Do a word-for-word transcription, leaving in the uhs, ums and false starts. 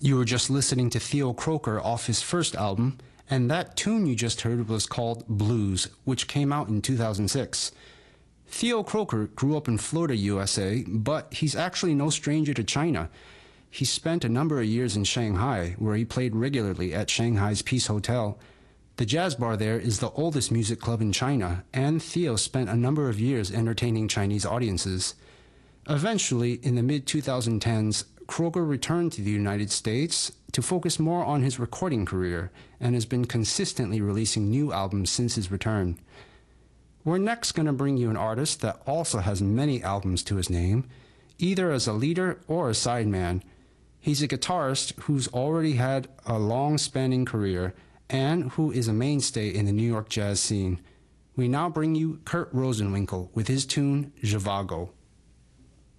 You were just listening to Theo Croker off his first album, and that tune you just heard was called Blues, which came out in two thousand six. Theo Croker grew up in Florida, U S A, but he's actually no stranger to China. He spent a number of years in Shanghai, where he played regularly at Shanghai's Peace Hotel. The jazz bar there is the oldest music club in China, and Theo spent a number of years entertaining Chinese audiences. Eventually, in the mid twenty tens, Croker returned to the United States to focus more on his recording career and has been consistently releasing new albums since his return. We're next going to bring you an artist that also has many albums to his name, either as a leader or a sideman. He's a guitarist who's already had a long-spanning career and who is a mainstay in the New York jazz scene. We now bring you Kurt Rosenwinkel with his tune, Zhivago.